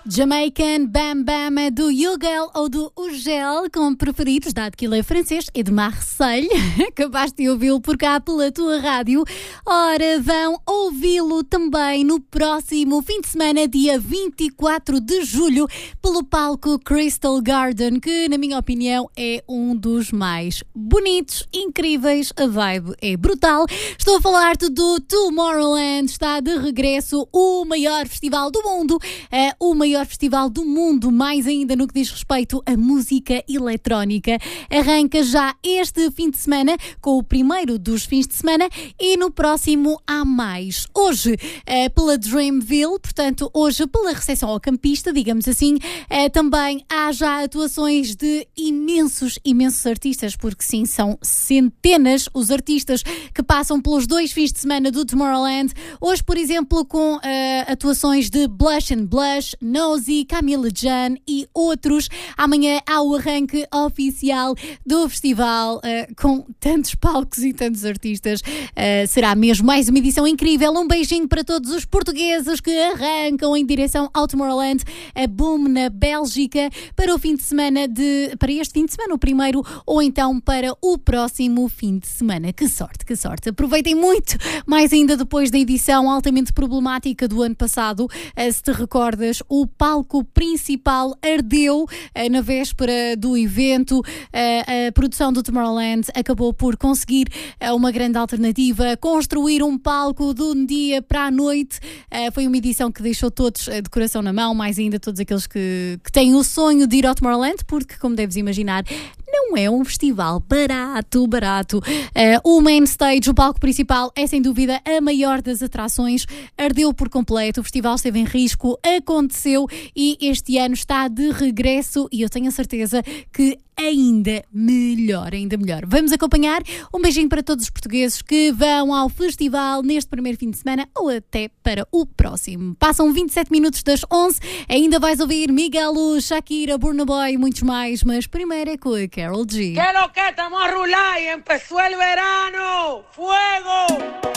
Jamaican Bam Bam do Ugel ou do Ugel, como preferidos, dado que ele é francês, é de Marseille. Acabaste de ouvi-lo por cá pela tua rádio. Ora, vão ouvi-lo também no próximo fim de semana, dia 24 de julho, pelo palco Crystal Garden, que, na minha opinião, é um dos mais bonitos, incríveis. A vibe é brutal. Estou a falar-te do Tomorrowland. Está de regresso o maior festival do mundo, o maior festival do mundo, mais ainda no que diz respeito à música eletrónica. Arranca já este fim de semana com o primeiro dos fins de semana e no próximo há mais. Hoje pela Dreamville, portanto hoje pela recepção ao campista, digamos assim, também há já atuações de imensos artistas, porque sim, são centenas os artistas que passam pelos dois fins de semana do Tomorrowland. Hoje, por exemplo, com atuações de Blush and Blush, Nosy, Camila Jan e outros. Amanhã há o arranque oficial do festival com tantos palcos e tantos artistas. Será mesmo mais uma edição incrível. Um beijinho para todos os portugueses que arrancam em direção ao Tomorrowland, a Boom na Bélgica, para o fim de semana para este fim de semana, o primeiro, ou então para o próximo fim de semana. Que sorte, que sorte. Aproveitem muito, mais ainda depois da edição altamente problemática do ano passado. Se te recordas, o palco principal ardeu na véspera do evento. A produção do Tomorrowland acabou por conseguir uma grande alternativa, construir um palco de um dia para a noite. Foi uma edição que deixou todos de coração na mão, mais ainda todos aqueles que têm o sonho de ir ao Tomorrowland, porque, como deves imaginar, não é um festival barato. O main stage, o palco principal, é sem dúvida a maior das atrações. Ardeu por completo, o festival esteve em risco, aconteceu e este ano está de regresso e eu tenho a certeza que ainda melhor. Vamos acompanhar. Um beijinho para todos os portugueses que vão ao festival neste primeiro fim de semana ou até para o próximo. Passam 27 minutos das 11. Ainda vais ouvir Miguel, Shakira, Burna Boy e muitos mais, mas primeiro é com a Karol G. Que lo que estamos a rular y empezó el verano. ¡Fuego!